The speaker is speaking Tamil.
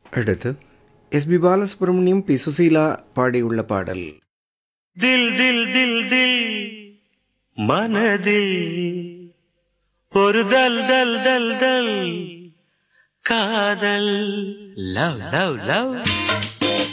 அடுத்து எஸ்பி பாலசுப்ரமணியம் பி சுசீலா பாடியுள்ள பாடல். தில் தில் தில் தில் மனதில் ஒரு தல் தல் தல் தல் காதல் லவ் லவ் லவ்